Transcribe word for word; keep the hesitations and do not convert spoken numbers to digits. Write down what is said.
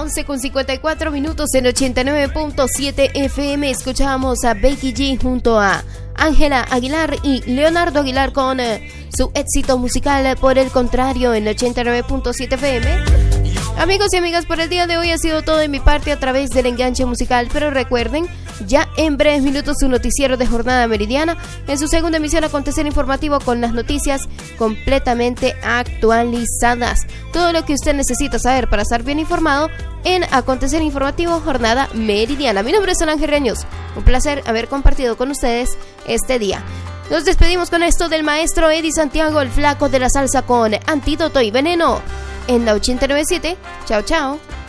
once con cincuenta y cuatro minutos en ochenta y nueve punto siete F M. Escuchábamos a Becky G junto a Ángela Aguilar y Leonardo Aguilar con eh, su éxito musical Por el Contrario en ochenta y nueve punto siete F M. Amigos y amigas, por el día de hoy ha sido todo de mi parte a través del enganche musical, pero recuerden, ya en breves minutos su noticiero de Jornada Meridiana en su segunda emisión Acontecer Informativo con las noticias completamente actualizadas. Todo lo que usted necesita saber para estar bien informado en Acontecer Informativo Jornada Meridiana. Mi nombre es Solange Reños, un placer haber compartido con ustedes este día. Nos despedimos con esto del maestro Eddie Santiago, el flaco de la salsa, con Antídoto y Veneno en la ochenta y nueve punto siete. Chao, chao.